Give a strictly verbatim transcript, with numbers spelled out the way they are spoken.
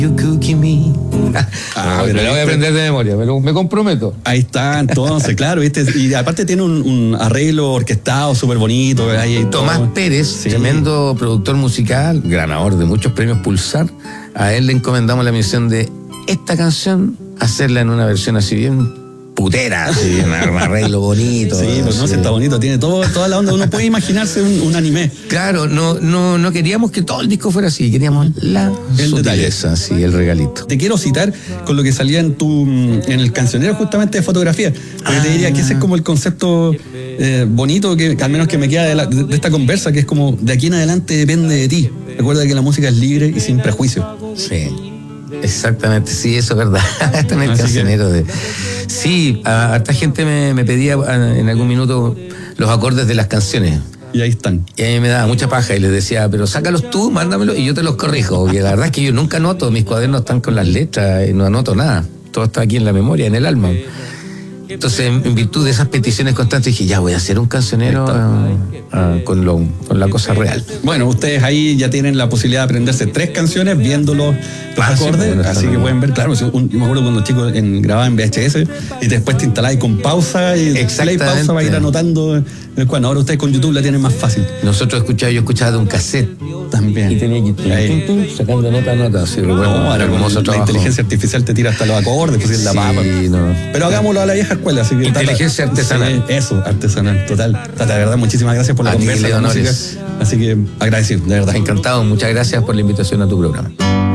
You cookie me. Ah, me pero lo voy a este- aprender de memoria, me, lo- me comprometo. Ahí está, entonces, claro, ¿viste? Y aparte tiene un, un arreglo orquestado súper bonito. Ahí hay Tomás todo. Pérez, Sí. tremendo productor musical, ganador de muchos premios Pulsar, a él le encomendamos la misión de esta canción, hacerla en una versión así bien putera, así bien, un arreglo bonito. Sí, pero no, así. si está bonito, tiene todo, toda la onda. Uno puede imaginarse un, un anime. Claro, no, no, no queríamos que todo el disco fuera así, queríamos la El sutileza, sí, el regalito. Te quiero citar con lo que salía en tu en el cancionero justamente de fotografía. Porque Ah. te diría que ese es como el concepto eh, bonito que, que al menos que me queda de, la- de esta conversa, que es como de aquí en adelante depende de ti. Recuerda que la música es libre y sin prejuicio. Sí, exactamente, sí, eso es verdad. Está en el Así que- cancionero de... Sí, a harta gente me, me pedía a- en algún minuto los acordes de las canciones. Y ahí están. Y a mí me daba mucha paja y les decía, pero sácalos tú, mándamelos y yo te los corrijo. Porque la verdad es que yo nunca anoto, mis cuadernos están con las letras y no anoto nada. Todo está aquí en la memoria, en el alma. Entonces, en virtud de esas peticiones constantes, dije, ya voy a hacer un cancionero ah, ah, con, lo, con la cosa real. Bueno, ustedes ahí ya tienen la posibilidad de aprenderse tres canciones viendo los, los Ah, sí, acordes, bueno, así está que bien. pueden ver, claro, si un- yo me acuerdo cuando chicos en, grababa en V H S y después te instalabas con pausa y play Exactamente. pausa para ir anotando el cuadro. Ahora ustedes con YouTube la tienen más fácil. Nosotros escuchábamos, yo escuchaba de un cassette También. y tenía que ir Ahí. tum, tum, sacando nota a nota. Sí, recuerdo, No, ahora con hermoso la trabajo. inteligencia artificial te tira hasta los acordes, pues es la Sí, papa. no. Pero hagámoslo a la vieja escuela, así que Inteligencia Tata- artesanal. Sí, eso, artesanal, total. Tata, de verdad, muchísimas gracias por la A ti, conversa, la Leo música. Honores. Así que agradecido, de verdad. Encantado, muchas gracias por la invitación a tu programa.